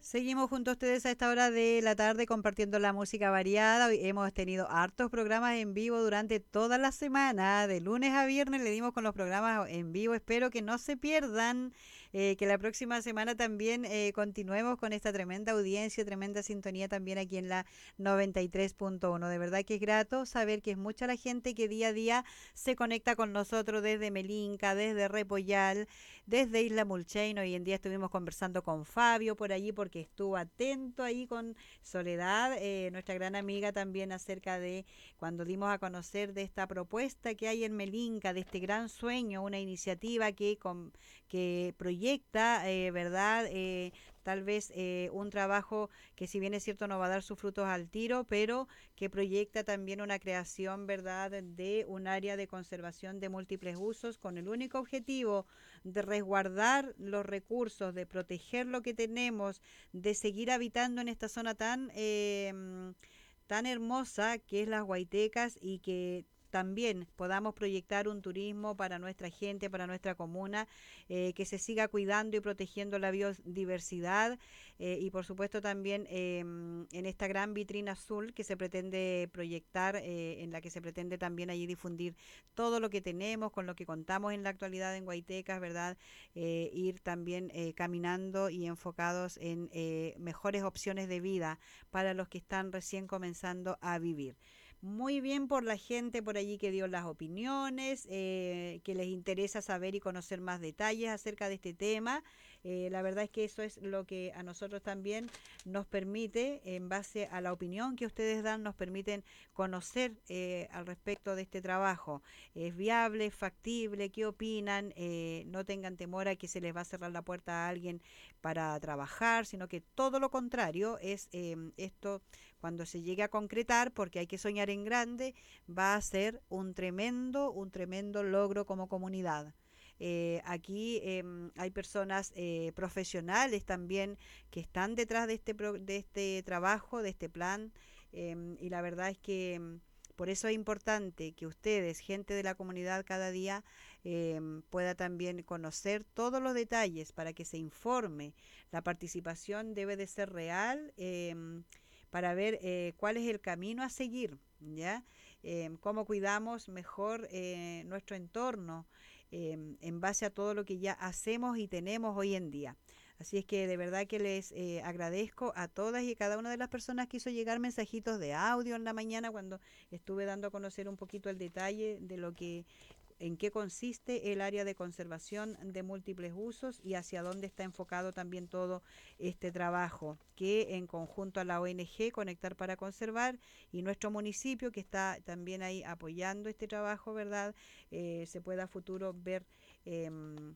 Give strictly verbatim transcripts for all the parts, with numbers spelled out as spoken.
Seguimos junto a ustedes a esta hora de la tarde compartiendo la música variada. Hoy hemos tenido hartos programas en vivo durante toda la semana, de lunes a viernes le dimos con los programas en vivo. Espero que no se pierdan, eh, que la próxima semana también eh, continuemos con esta tremenda audiencia, tremenda sintonía también aquí en la noventa y tres punto uno. De verdad que es grato saber que es mucha la gente que día a día se conecta con nosotros desde Melinca, desde Repollal, desde Isla Mulchain. Hoy en día estuvimos conversando con Fabio por allí porque estuvo atento ahí con Soledad, eh, nuestra gran amiga también acerca de cuando dimos a conocer de esta propuesta que hay en Melinca, de este gran sueño, una iniciativa que, con, que proyecta, eh, ¿verdad? Eh, tal vez eh, un trabajo que si bien es cierto no va a dar sus frutos al tiro, pero que proyecta también una creación, ¿verdad?, de un área de conservación de múltiples usos con el único objetivo de resguardar los recursos, de proteger lo que tenemos, de seguir habitando en esta zona tan, eh, tan hermosa que es las Guaitecas y que también podamos proyectar un turismo para nuestra gente, para nuestra comuna, eh, que se siga cuidando y protegiendo la biodiversidad eh, y por supuesto también eh, en esta gran vitrina azul que se pretende proyectar, eh, en la que se pretende también allí difundir todo lo que tenemos, con lo que contamos en la actualidad en Guaitecas, ¿verdad? Eh, ir también eh, caminando y enfocados en eh, mejores opciones de vida para los que están recién comenzando a vivir. Muy bien por la gente por allí que dio las opiniones, eh, que les interesa saber y conocer más detalles acerca de este tema. Eh, la verdad es que eso es lo que a nosotros también nos permite, en base a la opinión que ustedes dan, nos permiten conocer eh, al respecto de este trabajo. ¿Es viable, es factible? ¿Qué opinan? Eh, no tengan temor a que se les va a cerrar la puerta a alguien para trabajar, sino que todo lo contrario es eh, esto cuando se llegue a concretar, porque hay que soñar en grande, va a ser un tremendo, un tremendo logro como comunidad. Eh, aquí eh, hay personas eh, profesionales también que están detrás de este, pro, de este trabajo, de este plan, eh, y la verdad es que por eso es importante que ustedes, gente de la comunidad, cada día eh, pueda también conocer todos los detalles para que se informe. La participación debe de ser real. Eh, para ver eh, cuál es el camino a seguir, ¿ya? Eh, cómo cuidamos mejor eh, nuestro entorno eh, en base a todo lo que ya hacemos y tenemos hoy en día. Así es que de verdad que les eh, agradezco a todas y cada una de las personas que hizo llegar mensajitos de audio en la mañana cuando estuve dando a conocer un poquito el detalle de lo que en qué consiste el área de conservación de múltiples usos y hacia dónde está enfocado también todo este trabajo que en conjunto a la O N G Conectar para Conservar y nuestro municipio que está también ahí apoyando este trabajo, ¿verdad? Eh, se pueda a futuro ver, eh,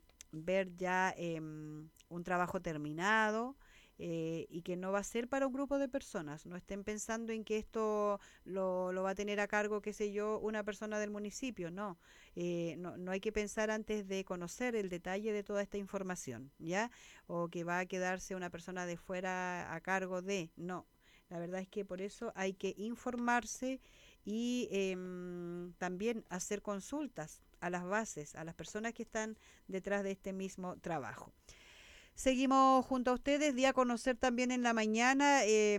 ver ya eh, un trabajo terminado. Eh, y que no va a ser para un grupo de personas. No estén pensando en que esto lo, lo va a tener a cargo, qué sé yo, una persona del municipio. No, eh, no, no hay que pensar antes de conocer el detalle de toda esta información, ¿ya? O que va a quedarse una persona de fuera a cargo de, no. La verdad es que por eso hay que informarse y eh, también hacer consultas a las bases, a las personas que están detrás de este mismo trabajo. Seguimos junto a ustedes, di a conocer también en la mañana eh,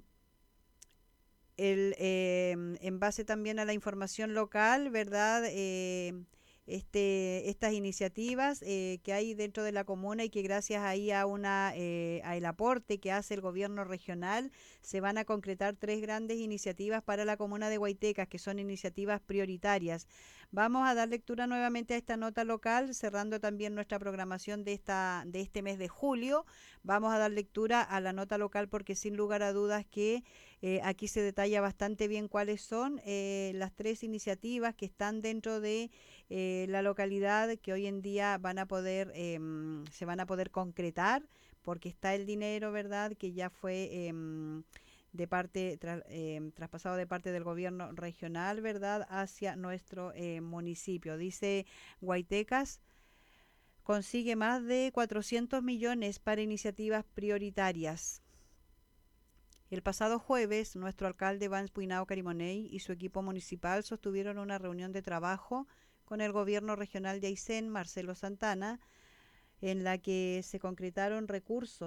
el, eh, en base también a la información local, ¿verdad? Eh, este, estas iniciativas eh, que hay dentro de la comuna y que gracias ahí a una eh, a el aporte que hace el gobierno regional se van a concretar tres grandes iniciativas para la comuna de Guaitecas que son iniciativas prioritarias. Vamos a dar lectura nuevamente a esta nota local, cerrando también nuestra programación de esta de este mes de julio. Vamos a dar lectura a la nota local porque sin lugar a dudas que eh, aquí se detalla bastante bien cuáles son eh, las tres iniciativas que están dentro de eh, la localidad que hoy en día van a poder, eh, se van a poder concretar porque está el dinero, ¿verdad? Que ya fue eh, de parte, tra, eh, traspasado de parte del gobierno regional, ¿verdad? Hacia nuestro eh, municipio. Dice Guaitecas consigue más de cuatrocientos millones para iniciativas prioritarias. El pasado jueves, nuestro alcalde Vance Puinao Carimoney y su equipo municipal sostuvieron una reunión de trabajo con el gobierno regional de Aysén, Marcelo Santana, en la que se concretaron recursos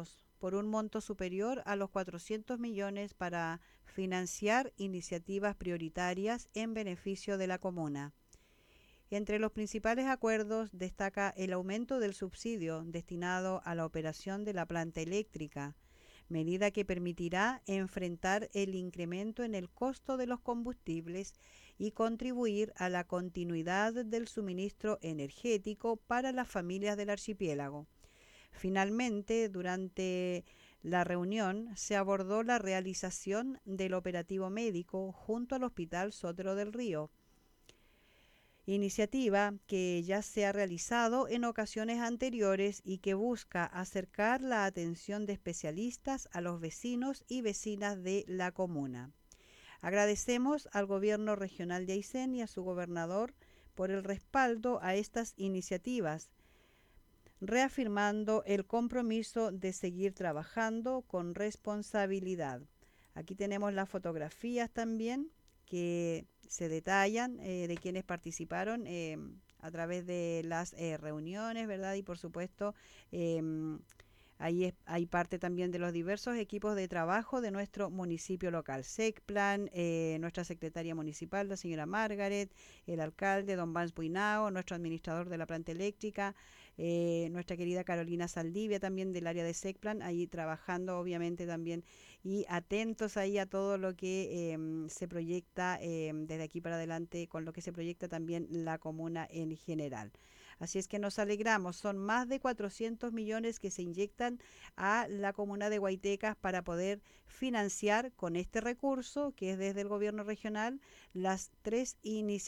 por un monto superior a los cuatrocientos millones para financiar iniciativas prioritarias en beneficio de la comuna. Entre los principales acuerdos destaca el aumento del subsidio destinado a la operación de la planta eléctrica, medida que permitirá enfrentar el incremento en el costo de los combustibles y contribuir a la continuidad del suministro energético para las familias del archipiélago. Finalmente, durante la reunión se abordó la realización del operativo médico junto al Hospital Sotero del Río, iniciativa que ya se ha realizado en ocasiones anteriores y que busca acercar la atención de especialistas a los vecinos y vecinas de la comuna. Agradecemos al Gobierno Regional de Aysén y a su gobernador por el respaldo a estas iniciativas, reafirmando el compromiso de seguir trabajando con responsabilidad. Aquí tenemos las fotografías también que se detallan eh, de quienes participaron eh, a través de las eh, reuniones, ¿verdad? Y por supuesto, eh, ahí es, hay parte también de los diversos equipos de trabajo de nuestro municipio local. SECPLAN, eh, nuestra secretaria municipal, la señora Margaret, el alcalde, don Vance Buinao, nuestro administrador de la planta eléctrica, eh, nuestra querida Carolina Saldivia también del área de SECPLAN, ahí trabajando obviamente también y atentos ahí a todo lo que eh, se proyecta eh, desde aquí para adelante, con lo que se proyecta también la comuna en general. Así es que nos alegramos, son más de cuatrocientos millones que se inyectan a la comuna de Guaitecas para poder financiar con este recurso, que es desde el gobierno regional, las tres iniciativas